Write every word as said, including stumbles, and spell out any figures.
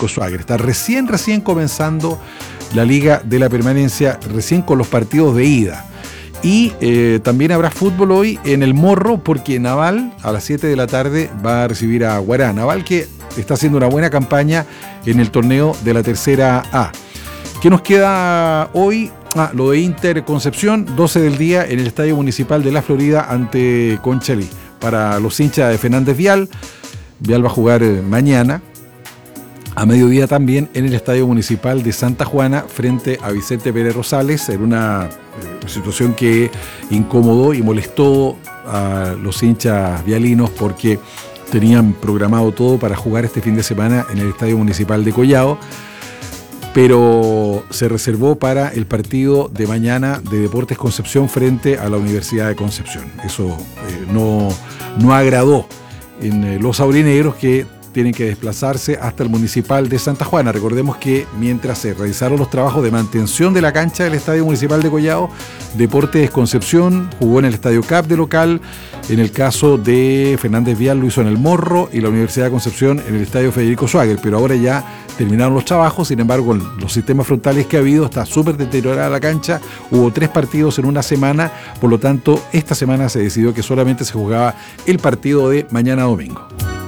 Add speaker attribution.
Speaker 1: Federico Schwager. Está recién, recién comenzando la Liga de la Permanencia, recién con los partidos de ida. Y eh, también habrá fútbol hoy en el Morro, porque Naval a las siete de la tarde va a recibir a Guará. Naval que está haciendo una buena campaña en el torneo de la tercera A. ¿Qué nos queda hoy? Ah, lo de Inter Concepción, doce del día en el Estadio Municipal de La Florida ante Conchalí. Para los hinchas de Fernández Vial, Vial va a jugar mañana, a mediodía también, en el Estadio Municipal de Santa Juana, frente a Vicente Pérez Rosales, en una eh, situación que incomodó y molestó a los hinchas vialinos porque tenían programado todo para jugar este fin de semana en el Estadio Municipal de Collao, pero se reservó para el partido de mañana de Deportes Concepción frente a la Universidad de Concepción. Eso eh, no, no agradó en eh, los aurinegros, que tienen que desplazarse hasta el Municipal de Santa Juana. Recordemos que mientras se realizaron los trabajos de mantención de la cancha del Estadio Municipal de Collao, Deportes Concepción jugó en el Estadio Cap de local. En el caso de Fernández Vial lo hizo en el Morro, y la Universidad de Concepción en el Estadio Federico Schwager. Pero ahora ya terminaron los trabajos. Sin embargo, los sistemas frontales que ha habido, está súper deteriorada la cancha. Hubo tres partidos en una semana, por lo tanto esta semana se decidió que solamente se jugaba el partido de mañana domingo.